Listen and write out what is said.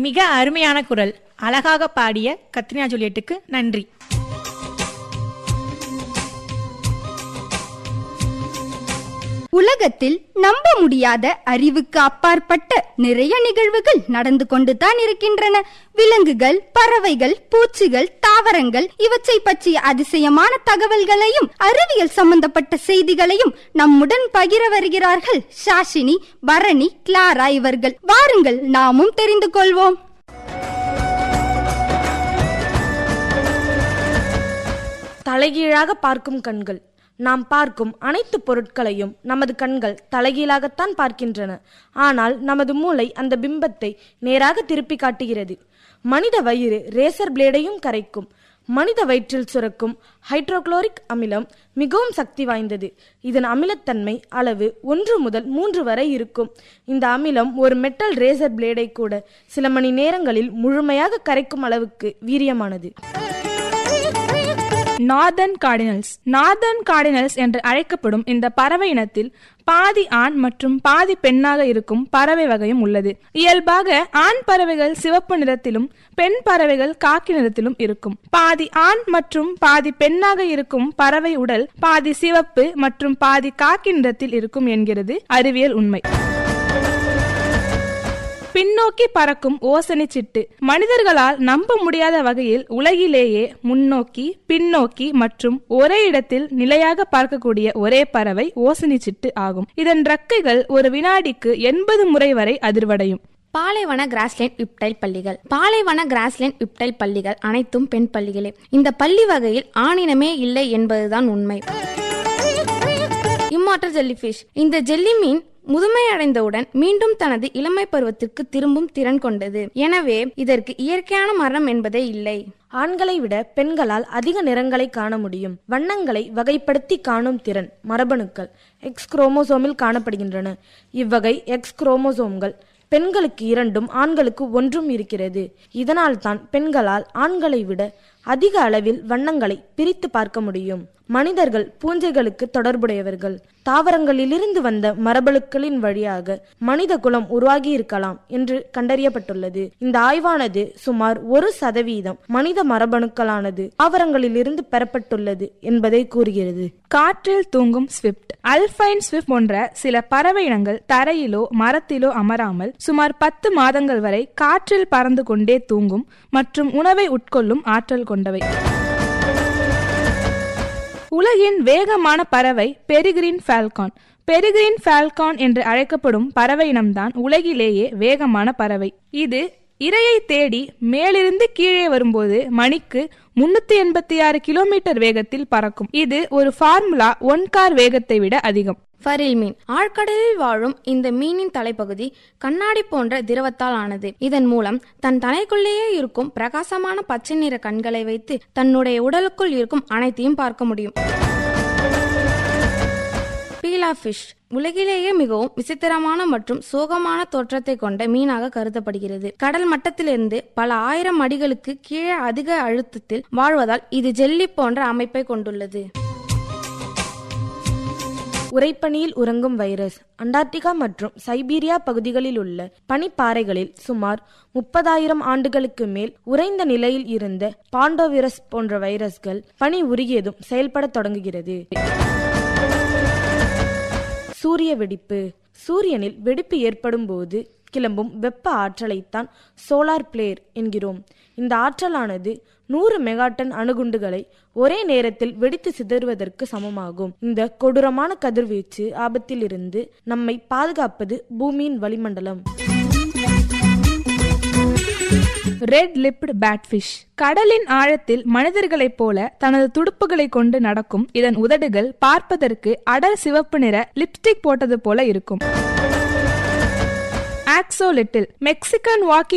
மிக அருமையான குரல். அழகாக பாடிய கத்ரினா ஜூலியட்டுக்கு நன்றி. உலகத்தில் நம்ப முடியாத அறிவுக்கு அப்பாற்பட்ட நிறைய நிகழ்வுகள் நடந்து கொண்டுதான் இருக்கின்றன. விலங்குகள், பறவைகள், பூச்சிகள், தாவரங்கள் இவற்றை பற்றிய அதிசயமான தகவல்களையும் அறிவியல் சம்பந்தப்பட்ட செய்திகளையும் நம்முடன் பகிர வருகிறார்கள் ஷாஷினி, பரணி, கிளாரா இவர்கள். வாருங்கள், நாமும் தெரிந்து கொள்வோம். தலைகீழாக பார்க்கும் கண்கள். நாம் பார்க்கும் அனைத்து பொருட்களையும் நமது கண்கள் தலைகீழாகத்தான் பார்க்கின்றன. ஆனால் நமது மூளை அந்த பிம்பத்தை நேராக திருப்பி காட்டுகிறது. மனித வயிறு ரேசர் பிளேடையும் கரைக்கும். மனித வயிற்றில் சுரக்கும் ஹைட்ரோகுளோரிக் அமிலம் மிகவும் சக்தி வாய்ந்தது. இதன் அமிலத்தன்மை அளவு 1 முதல் 3 வரை இருக்கும். இந்த அமிலம் ஒரு மெட்டல் ரேசர் பிளேடை கூட சில மணி நேரங்களில் முழுமையாக கரைக்கும் அளவுக்கு வீரியமானது. நார்தர்ன் கார்டினல்ஸ் என்று அழைக்கப்படும் இந்த பறவை இனத்தில் பாதி ஆண் மற்றும் பாதி பெண்ணாக இருக்கும் பறவை வகையும் உள்ளது. இயல்பாக ஆண் பறவைகள் சிவப்பு நிறத்திலும் பெண் பறவைகள் காக்கி நிறத்திலும் இருக்கும். பாதி ஆண் மற்றும் பாதி பெண்ணாக இருக்கும் பறவை உடல் பாதி சிவப்பு மற்றும் பாதி காக்கி நிறத்தில் இருக்கும் என்கிறது அறிவியல் உண்மை. பின்னோக்கி பறக்கும் ஓசனை சிட்டு. மனிதர்களால் நம்ப முடியாத வகையில் உலகிலேயே முன்னோக்கி, பின்னோக்கி மற்றும் ஒரே இடத்தில் நிலையாக பறக்கக்கூடிய ஒரே பறவை ஓசனை சிட்டு ஆகும். இதன் ரெக்கைகள் ஒரு வினாடிக்கு 80 முறை வரை அதிர்வடையும். பாலைவன கிராஸ்லேண்ட் விப்டைல் பள்ளிகள். பாலைவன கிராஸ்லேண்ட் விப்டைல் பள்ளிகள் அனைத்தும் பெண் பள்ளிகளே. இந்த பள்ளி வகையில் ஆணினமே இல்லை என்பதுதான் உண்மை. Immortal jellyfish. இந்த ஜெல்லி மீன் முதுமை அடைந்தவுடன் மீண்டும் தனது இளமை பருவத்திற்கு திரும்பும் திறன் கொண்டது. எனவே இதற்கு இயற்கையான மரணம் என்பதே இல்லை. ஆண்களை விட பெண்களால் அதிக நிறங்களை காண முடியும். வண்ணங்களை வகைப்படுத்தி காணும் திறன் மரபணுக்கள் எக்ஸ் குரோமோசோமில் காணப்படுகின்றன. இவ்வகை எக்ஸ் குரோமோசோம்கள் பெண்களுக்கு 2ம் ஆண்களுக்கு 1ம் இருக்கிறது. இதனால் தான் பெண்களால் ஆண்களை விட அதிக அளவில் வண்ணங்களை பிரித்து பார்க்க முடியும். மனிதர்கள் பூஞ்சைகளுக்கு தொடர்புடையவர்கள். தாவரங்களிலிருந்து வந்த மரபணுக்களின் வழியாக மனித குலம் உருவாகி இருக்கலாம் என்று கண்டறியப்பட்டுள்ளது. இந்த ஆய்வானது சுமார் 1% மனித மரபணுக்களானது தாவரங்களிலிருந்து பெறப்பட்டுள்ளது என்பதை கூறுகிறது. காற்றில் தூங்கும் ஸ்விஃப்ட். அல்பைன் ஸ்விஃப்ட் போன்ற சில பறவை இனங்கள் தரையிலோ மரத்திலோ அமராமல் சுமார் 10 மாதங்கள் வரை காற்றில் பறந்து கொண்டே தூங்கும் மற்றும் உணவை உட்கொள்ளும் ஆற்றல் கொண்டவை. உலகின் வேகமான பறவை பெரிகிரீன் ஃபால்கான். பெரிகிரீன் ஃபால்கான் என்று அழைக்கப்படும் பறவை இனம்தான் உலகிலேயே வேகமான பறவை. இது இரையை தேடி மேலிருந்து கீழே வரும்போது மணிக்கு 386 கிலோமீட்டர் வேகத்தில் பறக்கும். இது ஒரு ஃபார்முலா 1 கார் வேகத்தை விட அதிகம். ஃபரில் மீன். ஆழ்கடலில் வாழும் இந்த மீனின் தலைப்பகுதி கண்ணாடி போன்ற திரவத்தால் ஆனது. இதன் மூலம் தன் தலைக்குள்ளேயே இருக்கும் பிரகாசமான பச்சை நிற கண்களை வைத்து தன்னுடைய உடலுக்குள் இருக்கும் அனைத்தையும் பார்க்க முடியும். பீலா ஃபிஷ். உலகிலேயே மிகவும் விசித்திரமான மற்றும் சோகமான தோற்றத்தை கொண்ட மீனாக கருதப்படுகிறது. கடல் மட்டத்திலிருந்து பல 1000 அடிகளுக்கு கீழே அதிக அழுத்தத்தில் வாழ்வதால் இது ஜெல்லி போன்ற அமைப்பை கொண்டுள்ளது. உறைபனியில் உறங்கும் வைரஸ். அண்டார்டிகா மற்றும் சைபீரியா பகுதிகளில் உள்ள பனிப்பாறைகளில் சுமார் 30,000 ஆண்டுகளுக்கு மேல் உறைந்த நிலையில் இருந்த பாண்டோவிரஸ் போன்ற வைரஸ்கள் பனி உருகியதும் செயல்பட தொடங்குகிறது. சூரிய வெடிப்பு. சூரியனில் வெடிப்பு ஏற்படும் போது கிளம்பும் வெப்ப ஆற்றலைத்தான் சோலார் பிளேர் என்கிறோம். இந்த ஆற்றலானது 100 மெகாடன் அணுகுண்டுகளை ஒரே நேரத்தில் வெடித்து சிதறுவதற்கு சமமாகும். இந்த கொடூரமான கதிர்வீச்சு ஆபத்தில் இருந்து நம்மை பாதுகாப்பது பூமியின் வளிமண்டலம். Red lift batfish. கடலின் ஆழத்தில் மனிதர்களைப் போல தனது துடுப்புகளை கொண்டு நடக்கும் இதன் உதடுகள் பார்ப்பதற்கு அடர் சிவப்பு நிற லிப்ஸ்டிக் போட்டது போல இருக்கும். ஆக்சோலிட்டில். Mexican walkie